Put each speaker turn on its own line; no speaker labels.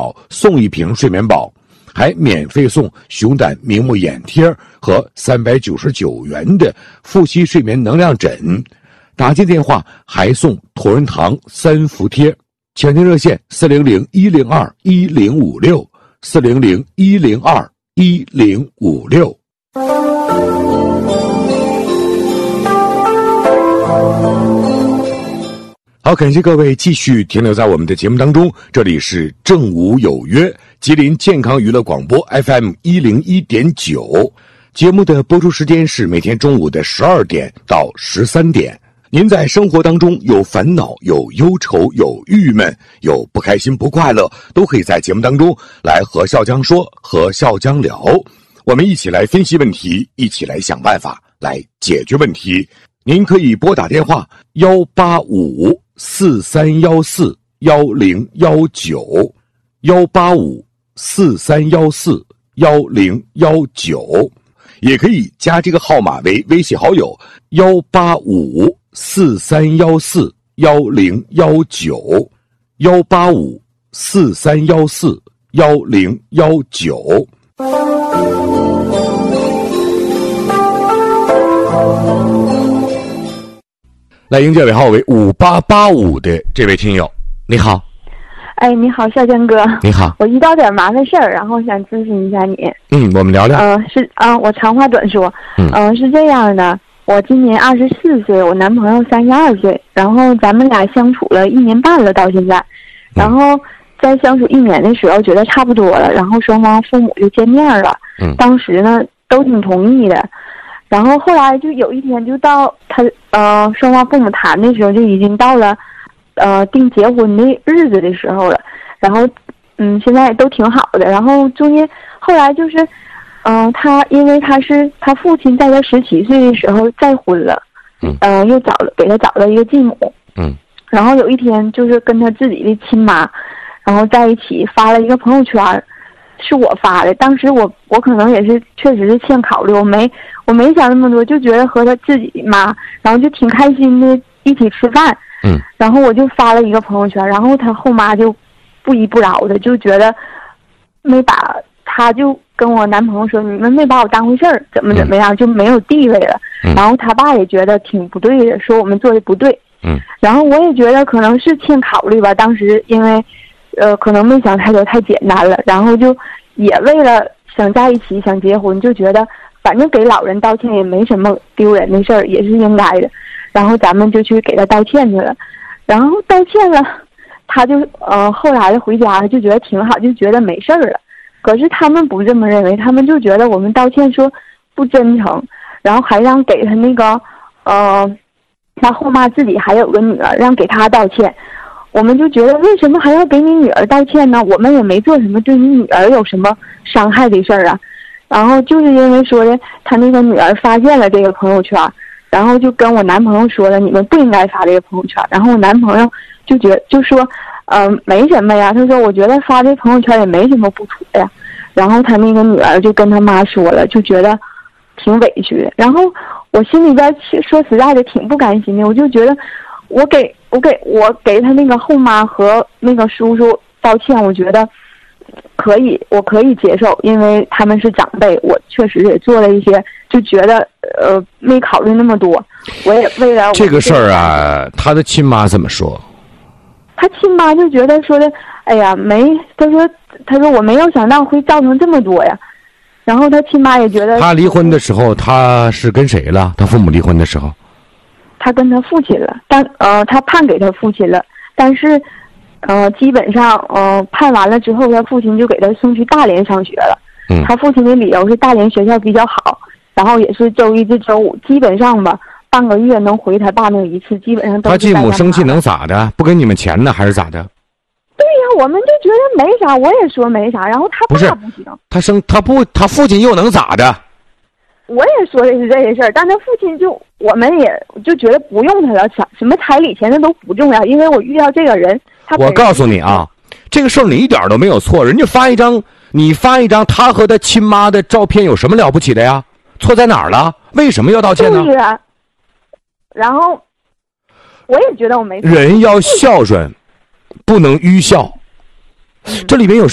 宝送1瓶睡眠宝，还免费送熊胆明目眼贴和399元的复吸睡眠能量枕。打进电话还送同仁堂3伏贴。抢订热线400-102-1056 400-102-1056。好，感谢各位继续停留在我们的节目当中，这里是正午有约，吉林健康娱乐广播 FM 101.9，节目的播出时间是每天中午的12点到13点。您在生活当中有烦恼、有忧愁、有郁闷、有不开心、不快乐，都可以在节目当中来和笑江说，和笑江聊，我们一起来分析问题，一起来想办法来解决问题。您可以拨打电话185-4314-1019 185-4314-1019，也可以加这个号码为微信好友185-4314-1019 185-4314-1019。来迎接尾号为5885的这位听友，你好。
哎，你好，笑江哥。
你好，
我遇到点麻烦事儿，然后想咨询一下你。
我们聊聊。
我长话短说。是这样的，我今年24岁，我男朋友32岁，然后咱们俩相处了1年半了，到现在，然后在相处1年的时候觉得差不多了，然后双方父母就见面了。当时呢都挺同意的。然后后来就有一天就到双方父母谈的时候，就已经到了定结婚的日子的时候了。然后现在都挺好的。然后中间后来就是他因为他父亲在他17岁的时候再婚了，又给他找了一个继母。然后有一天就是跟他自己的亲妈然后在一起发了一个朋友圈，是我发的。当时我可能也是确实是欠考虑，我没想那么多，就觉得和他自己妈然后就挺开心的一起吃饭。然后我就发了一个朋友圈，然后他后妈就不依不饶的，就觉得他就跟我男朋友说，你们没把我当回事儿，怎么样，就没有地位了。然后他爸也觉得挺不对的，说我们做的不对。然后我也觉得可能是欠考虑吧，当时因为可能没想太多，太简单了，然后就也为了想在一起想结婚，就觉得反正给老人道歉也没什么丢人的事儿，也是应该的。然后咱们就去给他道歉去了。然后道歉了，他就后来回家就觉得挺好，就觉得没事儿了。可是他们不这么认为，他们就觉得我们道歉说不真诚，然后还让给他那个他后妈自己还有个女儿，让给他道歉。我们就觉得为什么还要给你女儿道歉呢？我们也没做什么对你女儿有什么伤害的事儿啊。然后就是因为说的他那个女儿发现了这个朋友圈，然后就跟我男朋友说了，你们不应该发这个朋友圈。然后我男朋友就说没什么呀，他说我觉得发这朋友圈也没什么不妥呀。然后他那个女儿就跟他妈说了，就觉得挺委屈。然后我心里边说实在的挺不甘心的，我就觉得我给他那个后妈和那个叔叔道歉，我觉得我可以接受，因为他们是长辈，我确实也做了一些，就觉得没考虑那么多。我也为了
这个事儿啊，他的亲妈怎么说？
他亲妈就觉得说的，哎呀，他说我没有想到会造成这么多呀。然后他亲妈也觉得，
他离婚的时候他是跟谁了？他父母离婚的时候，
他跟他父亲了，他判给他父亲了，但是基本上判完了之后，他父亲就给他送去大连上学了。他父亲的理由是大连学校比较好，然后也是周一至周五，基本上吧半个月能回他爸那一次，基本上都是。他继
母生气能咋的？不给你们钱呢，还是咋的？
对呀，我们就觉得没啥，我也说没啥，然后他爸不行，
他父亲又能咋的？
我也说的是这些事儿，但他父亲我们也就觉得不用他了，什么彩礼钱那都不重要，因为我遇到这个人，
我告诉你啊，这个事儿你一点都没有错，人家你发一张他和他亲妈的照片，有什么了不起的呀？错在哪儿了？为什么要道歉呢？
对啊，然后我也觉得我没错。
人要孝顺，不能愚孝，这里面有